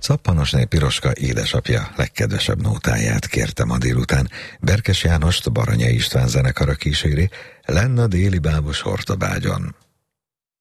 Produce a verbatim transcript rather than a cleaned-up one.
Szappanosné Piroska édesapja legkedvesebb nótáját kérte ma délután. Berkes Jánost Baranya István zenekara kíséri, lenn a déli bábos Hortobágyon.